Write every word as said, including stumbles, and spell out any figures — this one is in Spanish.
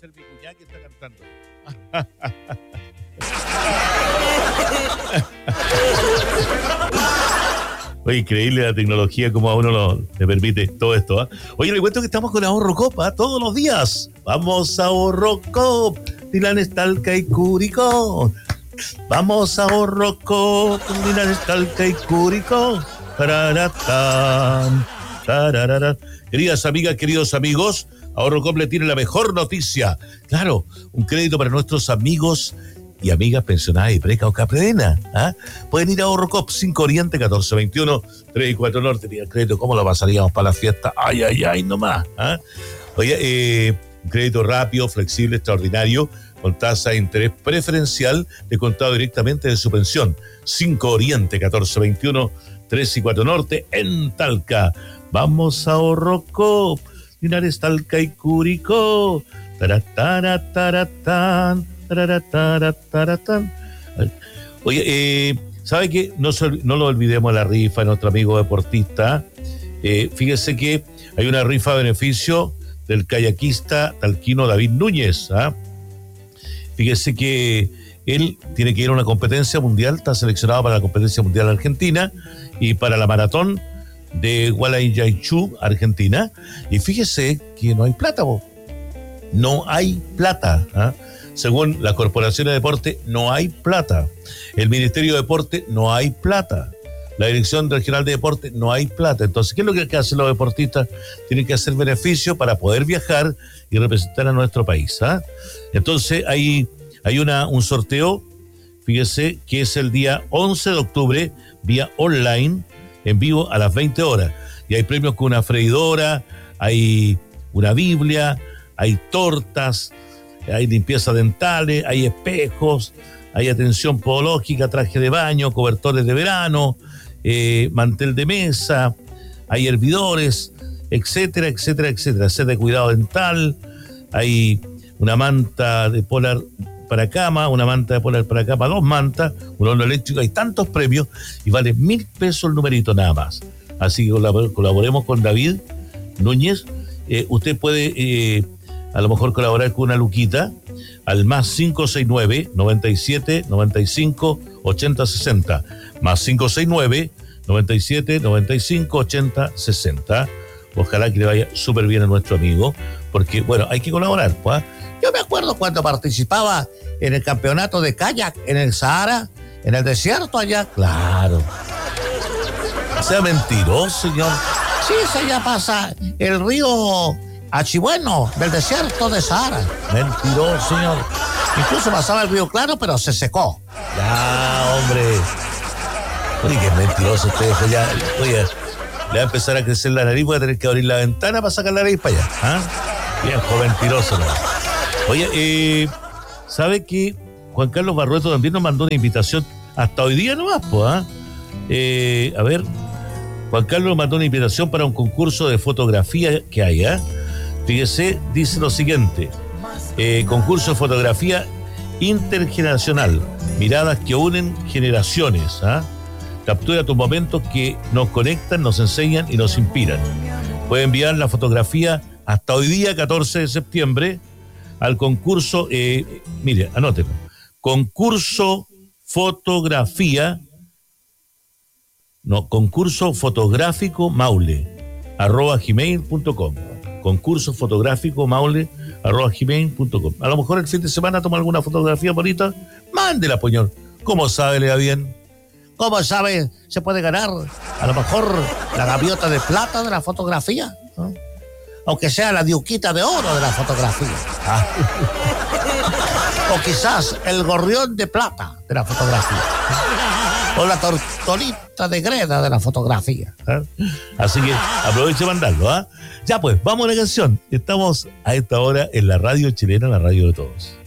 ser mi cuñada que está cantando. Oye, increíble la tecnología, como a uno lo, le permite todo esto. ¿eh? Oye, le cuento que estamos con Ahorro Copa todos los días. Vamos a Ahorro Cop, Dilan, Estalca y Curicó. Vamos a Ahorro Cop, Dilan, Estalca y Curicó. Tararatán, tarararán. Queridas amigas, queridos amigos, Ahorro Cop le tiene la mejor noticia. Claro, un crédito para nuestros amigos y amigas pensionadas y preca o capredena. ¿Ah? Pueden ir a Ahorro Cop, cinco Oriente, catorce veintiuno, tres y cuatro Norte. Mira, el crédito, ¿cómo lo pasaríamos para la fiesta? Ay, ay, ay, nomás. ¿Ah? Oye, eh, un crédito rápido, flexible, extraordinario, con tasa de interés preferencial de contado directamente de su pensión. cinco Oriente, catorce veintiuno, tres y cuatro Norte, en Talca. Vamos a Ahorro Cop, Linares, Talca y Curicó. Taratara, taratán. Oye, eh, ¿sabe qué? No, no lo olvidemos la rifa de nuestro amigo deportista. Eh, fíjese que hay una rifa a beneficio del kayakista talquino David Núñez. ¿ah? Fíjese que él tiene que ir a una competencia mundial, está seleccionado para la competencia mundial argentina y para la maratón de Gualeguaychú, Argentina. Y fíjese que no hay plata, vos. No hay plata. ¿ah? Según la Corporación de Deporte, no hay plata. El Ministerio de Deporte, no hay plata. La Dirección Regional de Deporte, no hay plata. Entonces, ¿qué es lo que hacen los deportistas? Tienen que hacer beneficio para poder viajar y representar a nuestro país. ¿ah? Entonces, hay, hay una, un sorteo, fíjese, que es el día once de octubre, vía online, en vivo a las veinte horas. Y hay premios con una freidora, hay una Biblia, hay tortas, hay limpieza dentales, hay espejos, hay atención podológica, traje de baño, cobertores de verano, eh, mantel de mesa, hay hervidores, etcétera, etcétera, etcétera. Set de cuidado dental, hay una manta de polar para cama, una manta de polar para cama, dos mantas, un horno eléctrico, hay tantos premios y vale mil pesos el numerito nada más. Así que colaboremos con David Núñez. Eh, usted puede... Eh, a lo mejor colaborar con una luquita al más cinco seis nueve, noventa y siete, noventa y cinco, ochenta, sesenta, más cinco seis nueve, noventa y siete, noventa y cinco, ochenta, sesenta. Ojalá que le vaya súper bien a nuestro amigo, porque, bueno, hay que colaborar, pues. Yo me acuerdo cuando participaba en el campeonato de kayak en el Sahara, en el desierto allá. Claro. Sea mentiroso, señor. Sí, se ya pasa el río Achibueno, del desierto de Sahara. Mentiroso, señor. Incluso pasaba el río Claro, pero se secó. Ya, hombre. Oye, qué mentiroso usted. Ya, oye, le va a empezar a crecer la nariz, voy a tener que abrir la ventana para sacar la nariz para allá. ¿Ah? Viejo mentiroso, ¿no? Oye, eh, ¿sabe que Juan Carlos Barrueto también nos mandó una invitación hasta hoy día nomás, pues? ¿ah? Eh, a ver, Juan Carlos nos mandó una invitación para un concurso de fotografía que hay, ¿ah? ¿eh? Fíjese, dice lo siguiente, eh, concurso de fotografía intergeneracional, miradas que unen generaciones. ¿ah? Captura tus momentos que nos conectan, nos enseñan y nos inspiran. Puede enviar la fotografía hasta hoy día, catorce de septiembre, al concurso, eh, mire, anótelo, concurso fotografía, no, concurso fotográfico Maule, arroba gmail punto com. Concurso fotográfico maule arroba gmail punto com. A lo mejor el fin de semana toma alguna fotografía bonita, mándela, poñón. ¿Cómo sabe, le da bien? ¿Cómo sabe? Se puede ganar a lo mejor la gaviota de plata de la fotografía, ¿no? Aunque sea la diuquita de oro de la fotografía. Ah. O quizás el gorrión de plata de la fotografía. O la tortolita de greda de la fotografía. ¿eh? Así que aproveche de mandarlo. ¿ah? ¿eh? Ya pues, vamos a la canción. Estamos a esta hora en la radio chilena, la radio de todos.